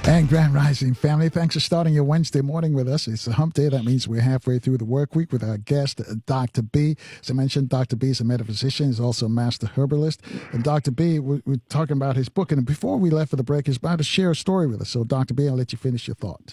And Grand Rising family, thanks for starting your Wednesday morning with us. It's a hump day. That means we're halfway through the work week with our guest, Dr. B. As I mentioned, Dr. B is a metaphysician. He's also a master herbalist. And Dr. B, we're talking about his book. And before we left for the break, he's about to share a story with us. So, Dr. B, I'll let you finish your thought.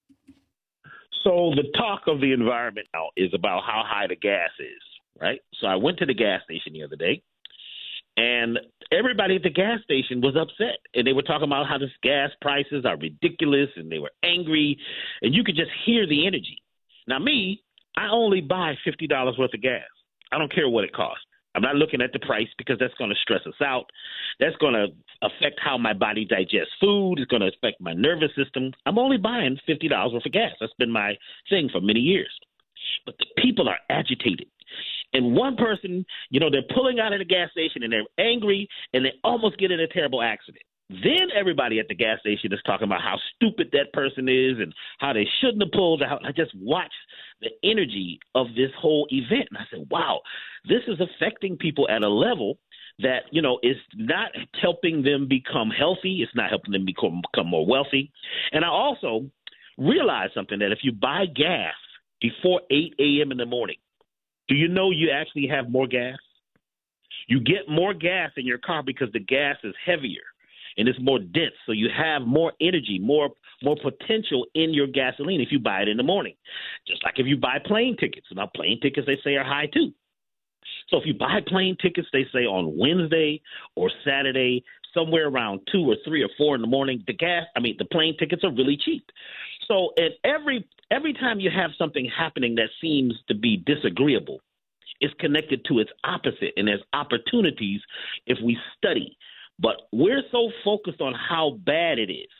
So the talk of the environment now is about how high the gas is, right? So I went to the gas station the other day, and everybody at the gas station was upset. And they were talking about how this gas prices are ridiculous, and they were angry. And you could just hear the energy. Now, me, I only buy $50 worth of gas. I don't care what it costs. I'm not looking at the price because that's going to stress us out. That's going to affect how my body digests food. It's going to affect my nervous system. I'm only buying $50 worth of gas. That's been my thing for many years. But the people are agitated. And one person, they're pulling out of the gas station and they're angry and they almost get in a terrible accident. Then everybody at the gas station is talking about how stupid that person is and how they shouldn't have pulled out. I just watched the energy of this whole event. And I said, wow, this is affecting people at a level that, is not helping them become healthy. It's not helping them become more wealthy. And I also realized something, that if you buy gas before 8 a.m. in the morning, do you know you actually have more gas? You get more gas in your car because the gas is heavier and it's more dense. So you have more energy, more potential in your gasoline if you buy it in the morning. Just like if you buy plane tickets. Now, plane tickets, they say, are high too. So if you buy plane tickets, they say on Wednesday or Saturday, somewhere around 2 or 3 or 4 in the morning, the plane tickets are really cheap. So at every time you have something happening that seems to be disagreeable, it's connected to its opposite, and there's opportunities if we study. But we're so focused on how bad it is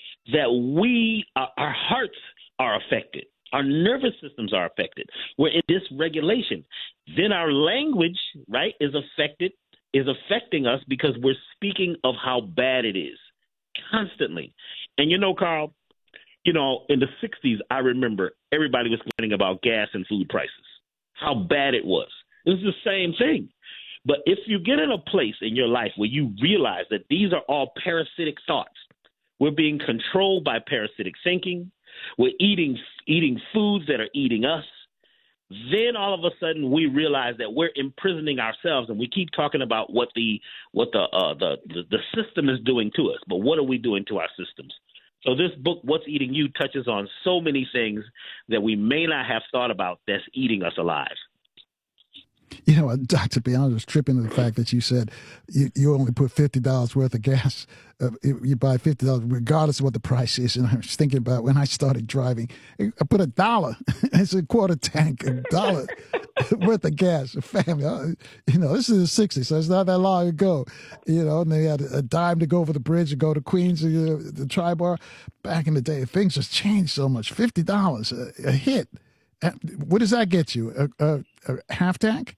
that our hearts are affected. Our nervous systems are affected. We're in dysregulation. Then our language, right, is affecting us because we're speaking of how bad it is constantly. And Carl, in the 60s, I remember everybody was complaining about gas and food prices, how bad it was. It was the same thing. But if you get in a place in your life where you realize that these are all parasitic thoughts, we're being controlled by parasitic thinking, we're eating foods that are eating us, then all of a sudden we realize that we're imprisoning ourselves, and we keep talking about what the system is doing to us. But what are we doing to our systems? So this book, What's Eating You, touches on so many things that we may not have thought about that's eating us alive. Dr. B, I was tripping to the fact that you said you only put $50 worth of gas. You buy $50 regardless of what the price is. And I was thinking about when I started driving, I put $1. It's a quarter tank, $1 worth of gas. A family, this is the 60s, so it's not that long ago. And they had a dime to go over the bridge and go to Queens, the Tri-Bar. Back in the day, things just changed so much. $50 a hit. What does that get you? A half tank?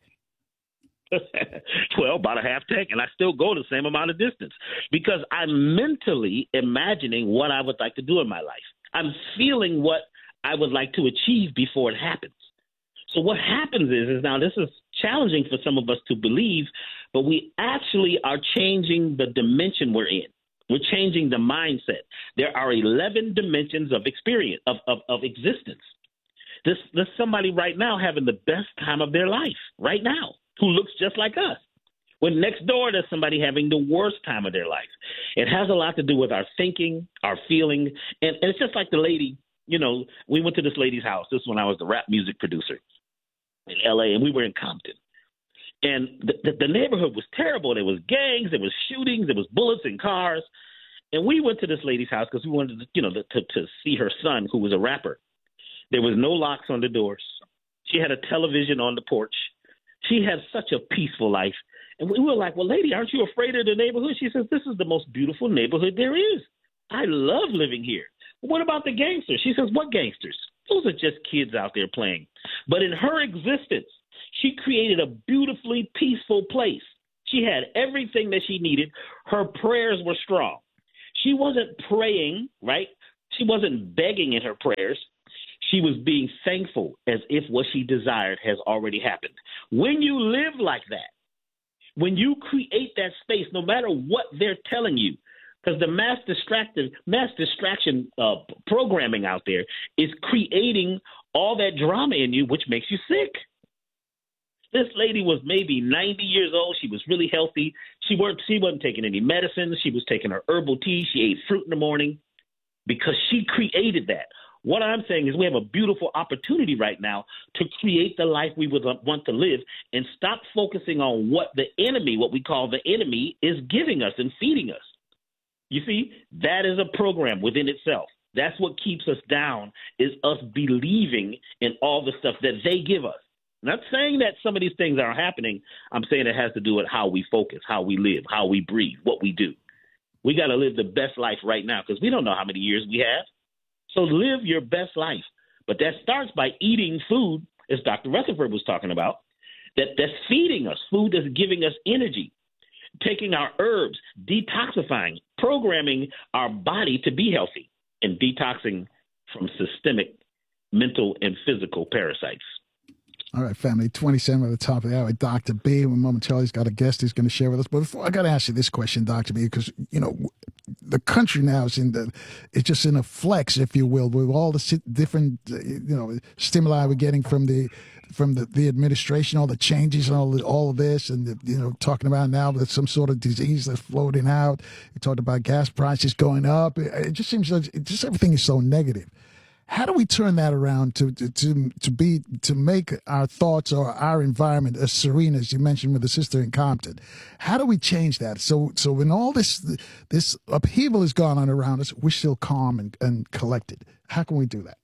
Well, about a half tank, and I still go the same amount of distance because I'm mentally imagining what I would like to do in my life. I'm feeling what I would like to achieve before it happens. So what happens is now this is challenging for some of us to believe, but we actually are changing the dimension we're in. We're changing the mindset. There are 11 dimensions of experience, of existence. There's somebody right now having the best time of their life right now who looks just like us. When next door, there's somebody having the worst time of their life. It has a lot to do with our thinking, our feeling. And it's just like the lady, we went to this lady's house. This is when I was the rap music producer in L.A., and we were in Compton. And the neighborhood was terrible. There was gangs, there was shootings, there was bullets in cars. And we went to this lady's house because we wanted to see her son, who was a rapper. There was no locks on the doors. She had a television on the porch. She had such a peaceful life. And we were like, well, lady, aren't you afraid of the neighborhood? She says, this is the most beautiful neighborhood there is. I love living here. What about the gangsters? She says, what gangsters? Those are just kids out there playing. But in her existence, she created a beautifully peaceful place. She had everything that she needed. Her prayers were strong. She wasn't praying, right? She wasn't begging in her prayers. She was being thankful as if what she desired has already happened. When you live like that, when you create that space, no matter what they're telling you, because the mass distraction programming out there is creating all that drama in you, which makes you sick. This lady was maybe 90 years old. She was really healthy. She wasn't taking any medicine. She was taking her herbal tea. She ate fruit in the morning because she created that. What I'm saying is we have a beautiful opportunity right now to create the life we would want to live and stop focusing on what the enemy, what we call the enemy, is giving us and feeding us. You see, that is a program within itself. That's what keeps us down, is us believing in all the stuff that they give us. I'm not saying that some of these things aren't happening. I'm saying it has to do with how we focus, how we live, how we breathe, what we do. We got to live the best life right now because we don't know how many years we have. So live your best life. But that starts by eating food, as Dr. Rutherford was talking about, that's feeding us, food that's giving us energy, taking our herbs, detoxifying, programming our body to be healthy, and detoxing from systemic mental and physical parasites. All right, family, 27 at the top of the hour. Dr. B, when momentarily got a guest he's going to share with us. But before, I got to ask you this question, Dr. B, because, the country now is it's just in a flex, if you will, with all the different, stimuli we're getting from the administration, all the changes and all of this, and, talking about now that some sort of disease that's floating out. You talked about gas prices going up. It just seems like everything is so negative. How do we turn that around to make our thoughts or our environment as serene as you mentioned with the sister in Compton? How do we change that? So when all this upheaval is going on around us, we're still calm and collected. How can we do that?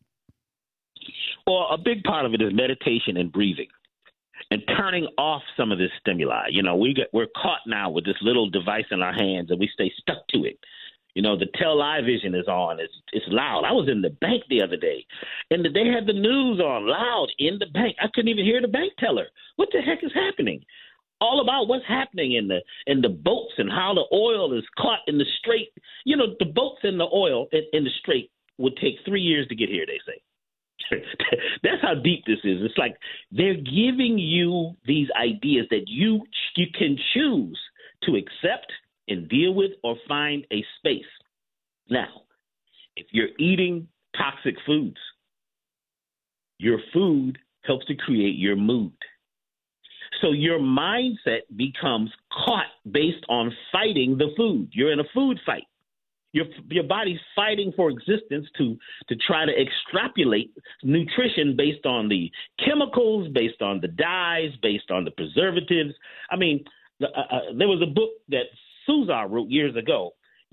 Well, a big part of it is meditation and breathing and turning off some of this stimuli. We're caught now with this little device in our hands and we stay stuck to it. The television is on. It's loud. I was in the bank the other day, and they had the news on loud in the bank. I couldn't even hear the bank teller. What the heck is happening? All about what's happening in the boats and how the oil is caught in the strait. The boats and the oil in the strait would take 3 years to get here, they say. That's how deep this is. It's like they're giving you these ideas that you can choose to accept and deal with or find a space. Now, if you're eating toxic foods, your food helps to create your mood. So your mindset becomes caught based on fighting the food. You're in a food fight. Your body's fighting for existence to try to extrapolate nutrition based on the chemicals, based on the dyes, based on the preservatives. I mean, there was a book that Suzar wrote years ago,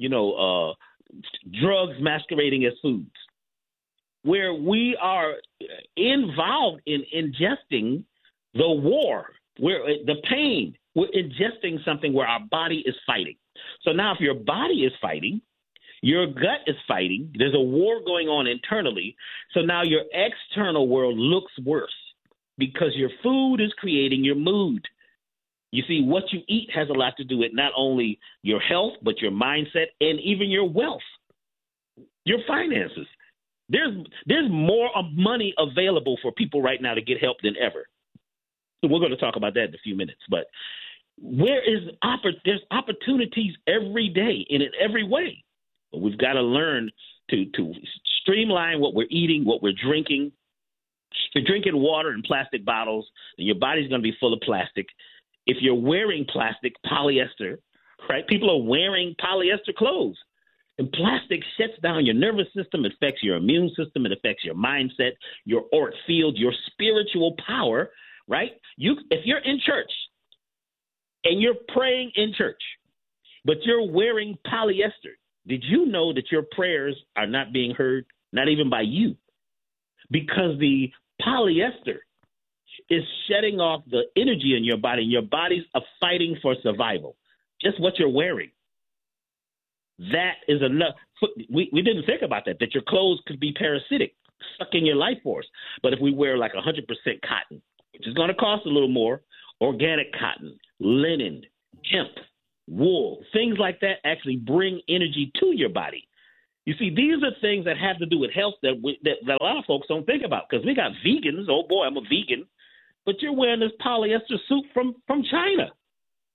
drugs masquerading as foods, where we are involved in ingesting the war, where the pain, we're ingesting something where our body is fighting. So now if your body is fighting, your gut is fighting, there's a war going on internally. So now your external world looks worse because your food is creating your mood. You see, what you eat has a lot to do with not only your health, but your mindset and even your wealth, your finances. There's more money available for people right now to get help than ever. So we're going to talk about that in a few minutes. But there's opportunities every day and in every way. But we've got to learn to streamline what we're eating, what we're drinking. If you're drinking water in plastic bottles, then your body's going to be full of plastic. If you're wearing plastic, polyester, right? People are wearing polyester clothes. And plastic shuts down your nervous system, affects your immune system, it affects your mindset, your auric field, your spiritual power, right? If you're in church and you're praying in church, but you're wearing polyester, did you know that your prayers are not being heard, not even by you? Because the polyester is shutting off the energy in your body. Your body's fighting for survival. Just what you're wearing. That is enough. We didn't think about that your clothes could be parasitic, sucking your life force. But if we wear like 100% cotton, which is going to cost a little more, organic cotton, linen, hemp, wool, things like that actually bring energy to your body. You see, these are things that have to do with health that a lot of folks don't think about because we got vegans. Oh, boy, I'm a vegan. But you're wearing this polyester suit from China.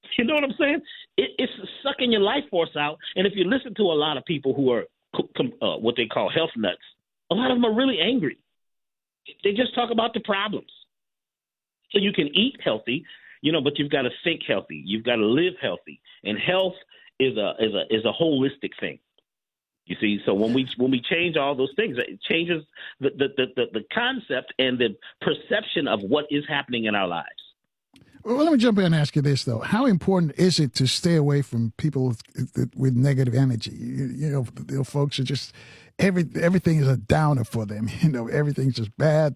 You know what I'm saying? It's sucking your life force out. And if you listen to a lot of people who are what they call health nuts, a lot of them are really angry. They just talk about the problems. So you can eat healthy, but you've got to think healthy. You've got to live healthy, and health is a holistic thing. You see, so when we change all those things, it changes the concept and the perception of what is happening in our lives. Well, let me jump in and ask you this, though. How important is it to stay away from people with negative energy? Folks are just, everything is a downer for them. Everything's just bad,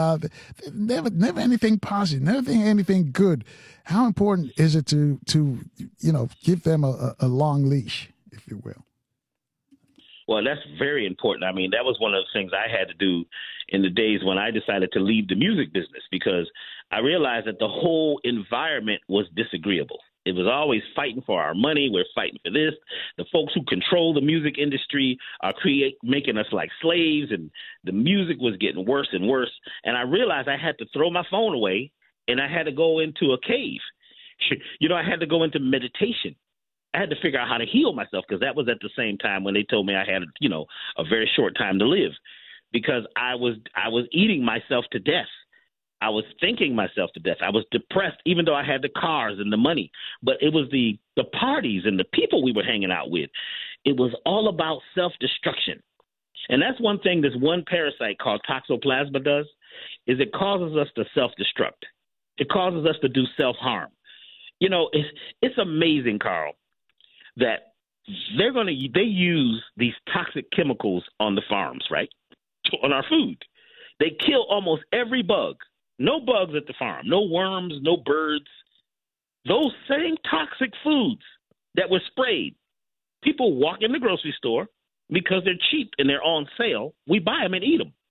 Never anything positive, never anything good. How important is it to give them a long leash, if you will? Well, that's very important. I mean, that was one of the things I had to do in the days when I decided to leave the music business, because I realized that the whole environment was disagreeable. It was always fighting for our money. We're fighting for this. The folks who control the music industry are making us like slaves, and the music was getting worse and worse. And I realized I had to throw my phone away, and I had to go into a cave. I had to go into meditation. I had to figure out how to heal myself, because that was at the same time when they told me I had, a very short time to live, because I was eating myself to death. I was thinking myself to death. I was depressed, even though I had the cars and the money. But it was the parties and the people we were hanging out with. It was all about self-destruction. And that's one thing this one parasite called Toxoplasma does, is it causes us to self-destruct. It causes us to do self-harm. It's amazing, Carl, that they use these toxic chemicals on the farms, right? On our food. They kill almost every bug. No bugs at the farm, no worms, no birds. Those same toxic foods that were sprayed, people walk in the grocery store because they're cheap and they're on sale. We buy them and eat them.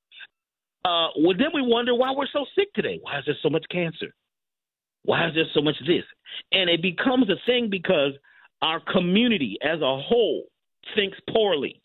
Then we wonder why we're so sick today. Why is there so much cancer? Why is there so much this? And it becomes a thing because our community as a whole thinks poorly.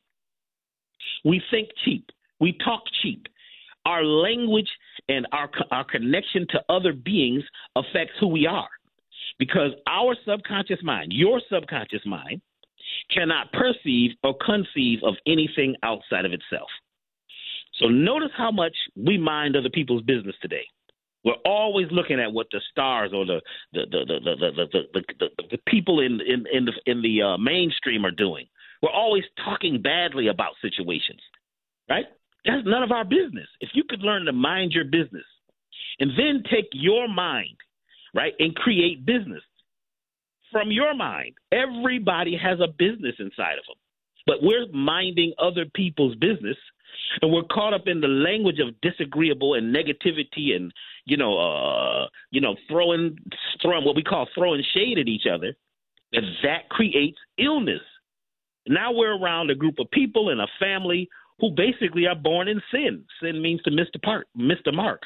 We think cheap. We talk cheap. Our language and our connection to other beings affects who we are, because our subconscious mind, your subconscious mind, cannot perceive or conceive of anything outside of itself. So notice how much we mind other people's business today. We're always looking at what the stars or the people in the mainstream are doing. We're always talking badly about situations, right? That's none of our business. If you could learn to mind your business and then take your mind, right, and create business from your mind. Everybody has a business inside of them, but we're minding other people's business, and we're caught up in the language of disagreeable and negativity and, throwing what we call throwing shade at each other, and that creates illness. Now we're around a group of people in a family who basically are born in sin. Sin means to miss the mark.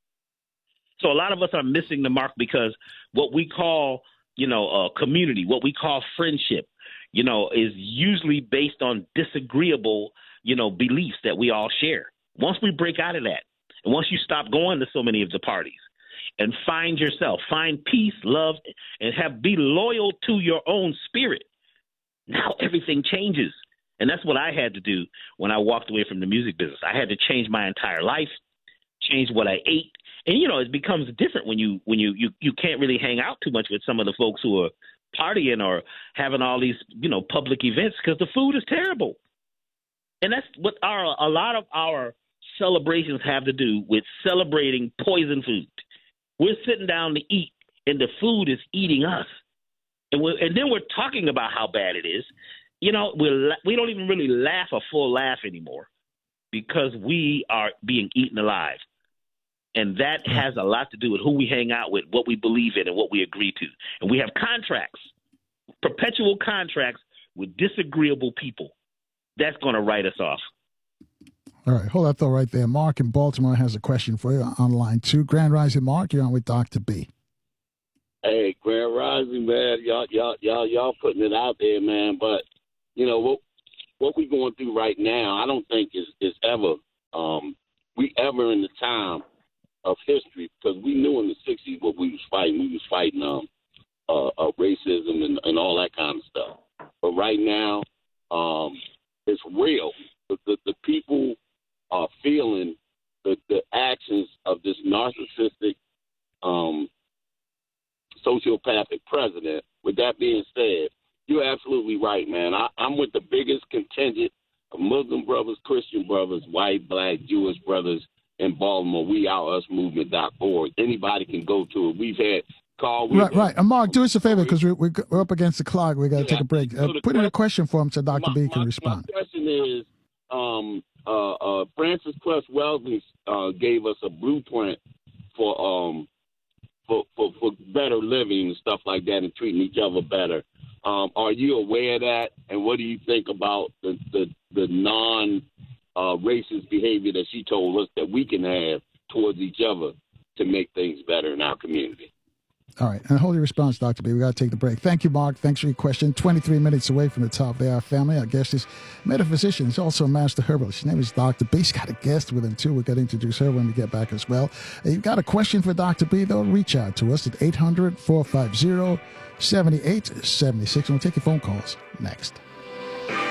So a lot of us are missing the mark because what we call, community, what we call friendship, is usually based on disagreeable, beliefs that we all share. Once we break out of that, and once you stop going to so many of the parties and find yourself, find peace, love, and be loyal to your own spirit, now everything changes. And that's what I had to do when I walked away from the music business. I had to change my entire life, change what I ate. And, it becomes different when you can't really hang out too much with some of the folks who are partying or having all these, public events, because the food is terrible. And that's what a lot of our celebrations have to do with celebrating poison food. We're sitting down to eat, and the food is eating us. And then we're talking about how bad it is. We don't even really laugh a full laugh anymore because we are being eaten alive. And that has a lot to do with who we hang out with, what we believe in, and what we agree to. And we have contracts, perpetual contracts with disagreeable people. That's going to write us off. All right, hold that thought right there. Mark in Baltimore has a question for you on line 2. Grand Rising, Mark, you're on with Dr. B. Hey, Grand Rising, man. Y'all putting it out there, man. But what we going through right now, I don't think is ever we ever in the time of history, because we knew in the 60s what we was fighting. We was fighting racism and all that kind of stuff. But right now, it's real. The people are feeling the actions of this narcissistic, sociopathic president. With that being said, you're absolutely right, man. I'm with the biggest contingent of Muslim brothers, Christian brothers, white, black, Jewish brothers in Baltimore. WeOurUsMovement.org. Anybody can go to it. We've had call. Right. Mark, do us a favor because we're up against the clock. We got to take a break. Put in a question for him so Dr. B can respond. My question is, Francis Cress Wellesley gave us a blueprint for better living and stuff like that and treating each other better. Are you aware of that? And what do you think about the non-racist behavior that she told us that we can have towards each other to make things better in our community? All right. And hold your response, Dr. B. We got to take the break. Thank you, Mark. Thanks for your question. 23 minutes away from the top of the hour family. Our guest is metaphysician. He's also a master herbalist. His name is Dr. B. He's got a guest with him, too. We're going to introduce her when we get back as well. If you've got a question for Dr. B, though, reach out to us at 800-450-7876. And we'll take your phone calls next.